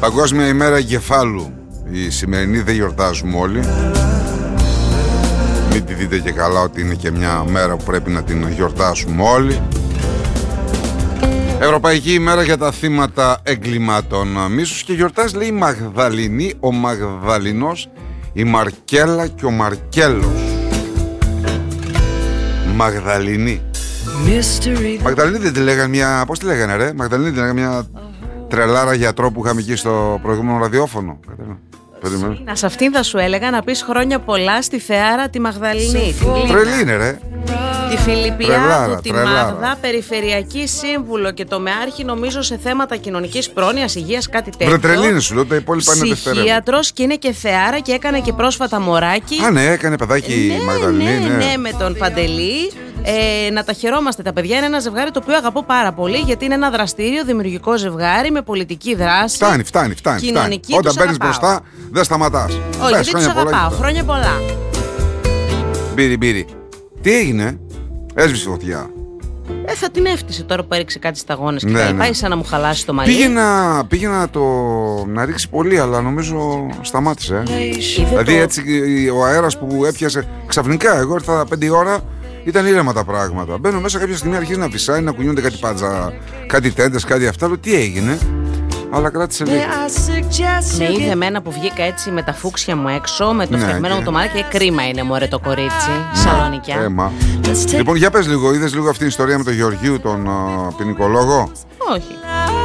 Παγκόσμια ημέρα εγκεφάλου. Η σημερινή δεν γιορτάζουμε όλοι. Μην τη δείτε και καλά ότι είναι και μια μέρα που πρέπει να την γιορτάσουμε όλοι. Ευρωπαϊκή ημέρα για τα θύματα εγκλημάτων μίσους. Και γιορτάζει, λέει, η Μαγδαληνή, ο Μαγδαληνός, η Μαρκέλα και ο Μαρκέλος. Μαγδαληνή. Μαγδαληνή δεν τη λέγανε μια... Πώς τη λέγανε ρε? Μαγδαληνή τη λέγανε μια τρελάρα γιατρό που είχαμε εκεί στο προηγούμενο ραδιόφωνο. Να σε αυτήν θα σου έλεγα να πεις χρόνια πολλά στη θεάρα τη Μαγδαληνή. Τρελή είναι ρε. Τη Φιλιππιάδου, τη Μάγδα, περιφερειακή σύμβουλο και τομεάρχη, νομίζω σε θέματα κοινωνικής πρόνοιας, υγείας, κάτι τέτοιο. Τρελή είναι, σου λέω, τα υπόλοιπα είναι δευτερεύοντα. Ψυχίατρος και είναι και θεάρα και έκανε και πρόσφατα μωράκι. Α, ναι, έκανε παιδάκι η Μαγδαληνή. Ναι, με τον Παντελή. Να τα χαιρόμαστε τα παιδιά. Είναι ένα ζευγάρι το οποίο αγαπώ πάρα πολύ, γιατί είναι ένα δραστήριο, δημιουργικό ζευγάρι με πολιτική δράση. Φτάνει. Κοινωνική. Όταν μπαίνεις μπροστά, δεν σταματάς. Όχι, δεν τους αγαπάω. Χρόνια πολλά. Μπύρι. Τι έγινε? Έσβησε φωτιά. Θα την έφτιασε τώρα που έριξε κάτι σταγόνες και τα πάει σαν να μου χαλάσει το μαλλί. Πήγαινα να ρίξει πολύ, αλλά νομίζω σταμάτησε. Δηλαδή έτσι ο αέρας που έπιασε ξαφνικά. Εγώ ήρθα 5 ώρα, ήταν ήρεμα τα πράγματα. Μπαίνω μέσα, κάποια στιγμή αρχίζει να φυσάει, να κουνιούνται κάτι πάτζα, κάτι τέντες, κάτι αυτά. Λέω, τι έγινε? Αλλά κράτησε λίγο. Με είδε εμένα που βγήκα έτσι με τα φούξια μου έξω, με το φτιαγμένο μου το μάλι, και κρίμα είναι μωρέ το κορίτσι. Σαλονικιά. Λοιπόν, για πες λίγο, είδες λίγο αυτή την ιστορία με τον Γεωργίου, τον ποινικολόγο? Όχι.